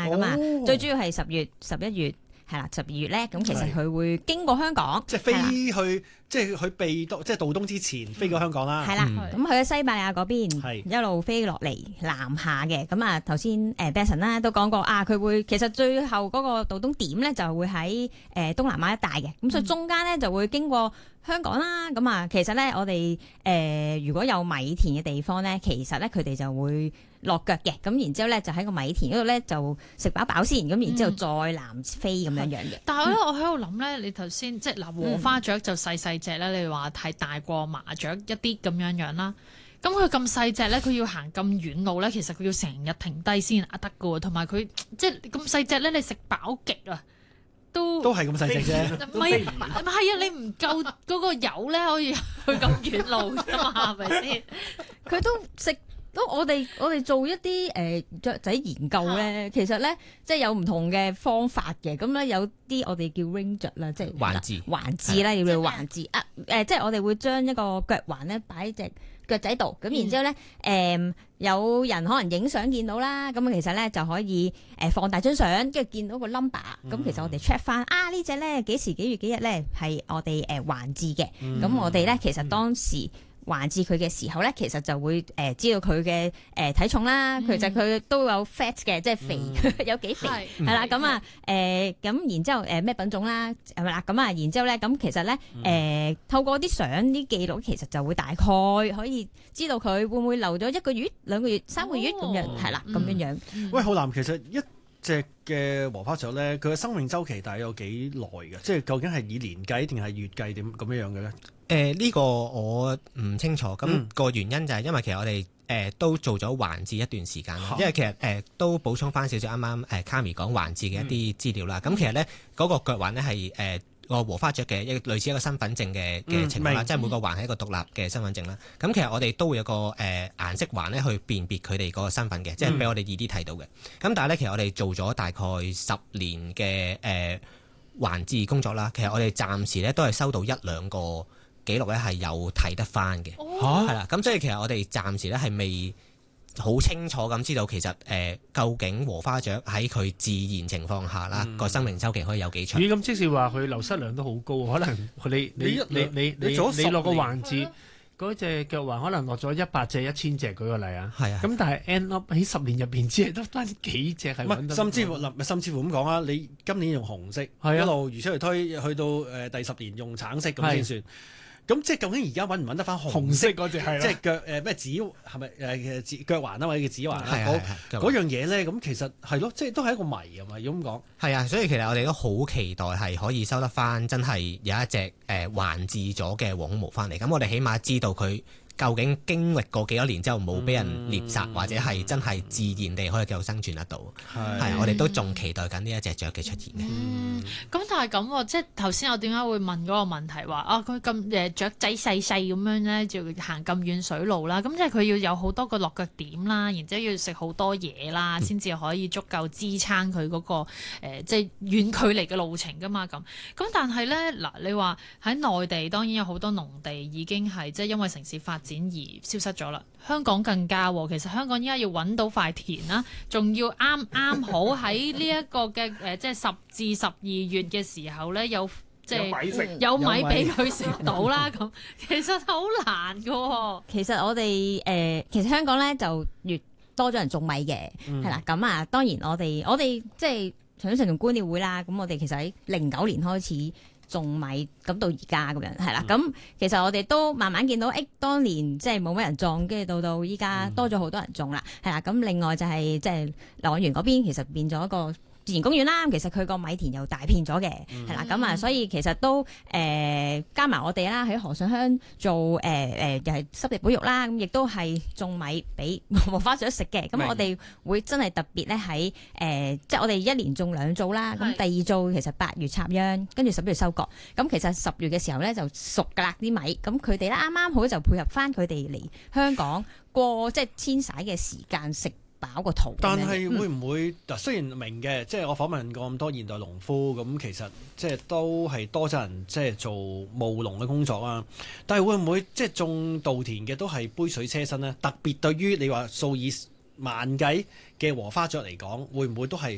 咁啊，最主要係10月、11月。係啦，12月咧，咁其實佢會經過香港， 即係飛去，即係佢避冬，即係渡冬之前飛過香港啦。 係啦，咁佢喺西伯利亞嗰邊一路飛落嚟南下嘅。咁啊，頭先Benson 啦都講過啊，佢會其實最後嗰個渡冬點咧就會喺東南亞一帶嘅，咁所以中間咧就會經過香港啦。咁啊，其實咧我哋如果有米田嘅地方咧，其實咧佢哋就會落腳嘅，咁然之後咧就喺個米田嗰度咧就食飽先，咁然之後再南飛咁樣嘅。 但係咧，我喺度諗咧，你頭先即係嗱，禾花雀就細細隻咧，你話係大過麻雀一啲咁樣啦。咁佢咁細隻咧，佢要行咁遠路咧，其實佢要成日停低先得㗎喎，同埋佢即係咁細隻咧，你食飽極啊！都係咁細隻啫， 唔係啊！你唔夠嗰個油咧，可以去咁遠路㗎嘛？係咪先？ 佢都食。都我哋做一啲雀仔研究咧，其實咧即係有唔同嘅方法嘅。咁咧有啲我哋叫 ring 雀啦，即係環字啦，要叫環字啊。即係我哋會將一個腳環咧擺喺隻腳仔度，咁然之後咧有人可能影相見到啦，咁其實咧就可以放大張相，跟住見到個 number。咁其實我哋 check 翻呢隻咧幾時幾月幾日咧係我哋環字嘅。咁我哋咧其實當時環字佢嘅時候咧，其實就會知道佢嘅體重啦。其實佢都有 fat 嘅，即係肥有幾肥係啦。咁啊咁然之後咩品種啦係咪啦？咁啊然之後咧咁其實咧透過啲相啲記錄，其實就會大概可以知道佢會唔會留咗1個月、2個月、3個月咁樣係啦，咁樣樣。 喂，浩南，其實一隻嘅禾花雀咧，佢嘅生命週期大約有幾耐嘅？即係究竟係以年計定係月計點咁樣嘅咧？ 呢個我唔清楚，咁個原因就係因為其實我哋都做咗環字一段時間啦，因為其實都補充翻少少啱啱Kami 講環字嘅一啲資料啦。咁其實咧嗰個腳環咧係個禾花雀嘅一個類似一個身份證嘅情況啦，即係每個環係一個獨立嘅身份證啦。咁其實我哋都會有個顏色環咧去辨別佢哋個身份嘅，即係俾我哋易啲睇到嘅。咁但係咧，其實我哋做咗大概10年嘅環字工作啦，其實我哋暫時咧都係收到1-2個記錄咧係有睇得翻嘅，係啦。咁所以其實我哋暫時咧係未好清楚咁知道其實究竟禾花雀喺佢自然情況下啦個生命週期可以有幾長？ 咁即係話佢流失量都好高，可能你落個環字嗰隻腳環可能落咗100隻、1000隻，舉個例啊。係啊。咁但係 end up 喺10年入邊只係得翻幾隻係揾得。 甚至乎咁講啊，你今年用紅色，一路如此類推，去到第10年用橙色咁先算。咁即係究竟而家揾唔揾得翻紅色嗰隻係即係腳咩指係咪腳環啊，或者叫指環啊？嗰樣嘢咧，咁其實係咯，即係都係一個謎啊嘛，要咁講。 係啊，所以其實我哋都好期待係可以收得翻真係有一隻環字咗嘅黃胸鵐翻嚟。咁我哋起碼知道佢究竟經歷過幾多年之後冇俾人獵殺，或者係真係自然地可以繼續生存得到。係我哋都仲期待緊呢一隻雀嘅出現嘅。 咁但係咁，即係頭先我點解會問嗰個問題話佢咁雀仔細細咁樣咧，就行咁遠水路啦。咁即係佢要有好多個落腳點啦，然之後要食好多嘢啦，先至可以足夠支撐佢嗰個即係遠距離嘅路程噶嘛。咁但係咧嗱，你話喺內地當然有好多農地已經係即係因為城市發展而消失咗啦。香港更加其實香港依家要揾到塊田啦，仲要啱好喺呢一個嘅即係10至12月嘅時候咧，有米俾佢食到啦。咁其實好難㗎。 其實我哋其實香港咧就越多咗人種米嘅，係啦。咁啊，當然我哋即係長春城同觀鳥會啦。咁我哋其實喺09年開始種米，咁到而家咁樣係啦。咁其實我哋都慢慢見到，當年即係冇乜人種，跟住到依家多咗好多人種啦，係啦。咁另外就係即係流岸園嗰邊，其實變咗一個自然公園啦，其實佢個米田又大片咗嘅，係啦。咁啊，所以其實都加埋我哋啦，喺河上鄉做又係濕地保育啦，咁亦都係種米俾禾花雀食嘅。咁我哋會真係特別咧喺即係我哋1年種2造啦。咁第2造其實8月插秧，跟住11月收割。咁其實10月嘅時候咧就熟㗎啦啲米。咁佢哋咧啱啱好就配合翻佢哋嚟香港過即係遷徙嘅時間食飽個肚。 但係會唔會嗱？雖然明嘅，即係我訪問過咁多現代農夫，咁其實即係都係多咗人即係做務農嘅工作啊。但係會唔會即係種稻田嘅都係杯水車薪呢？特別對於你話數以萬計嘅禾花雀嚟講，會唔會都係